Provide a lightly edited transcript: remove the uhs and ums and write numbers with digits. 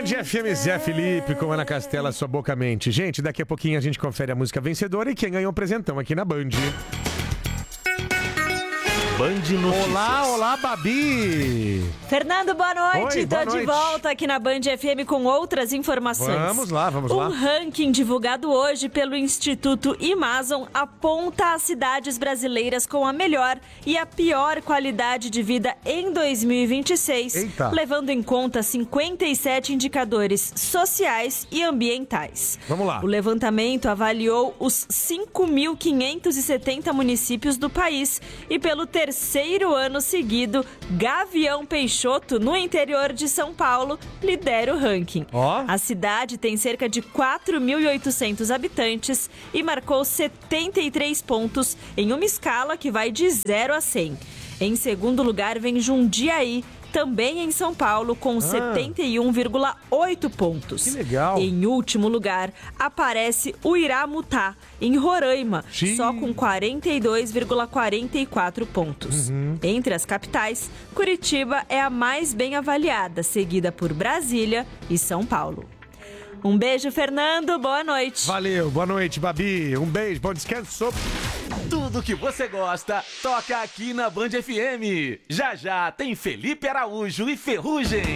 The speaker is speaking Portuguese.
Band FM, Zé Felipe, com Ana Castela, sua boca mente. Gente, daqui a pouquinho a gente confere a música vencedora e quem ganhou o presentão aqui na Band. Band Notícias. Olá, Babi! Fernando, boa noite. Oi, boa noite. De volta aqui na Band FM com outras informações. Vamos lá. Um ranking divulgado hoje pelo Instituto Amazon aponta as cidades brasileiras com a melhor e a pior qualidade de vida em 2026, Eita. levando em conta 57 indicadores sociais e ambientais. Vamos lá. O levantamento avaliou os 5.570 municípios do país e pelo terceiro ano seguido, Gavião Peixoto, no interior de São Paulo, lidera o ranking. A cidade tem cerca de 4.800 habitantes e marcou 73 pontos em uma escala que vai de 0 a 100. Em segundo lugar vem Jundiaí, também em São Paulo, com 71,8 pontos. Que legal. Em último lugar, aparece Uiramutá, em Roraima, só com 42,44 pontos. Entre as capitais, Curitiba é a mais bem avaliada, seguida por Brasília e São Paulo. Um beijo, Fernando. Boa noite. Valeu, boa noite, Babi. Um beijo, bom descanso. Tudo que você gosta, toca aqui na Band FM. Já tem Felipe Araújo e Ferrugem.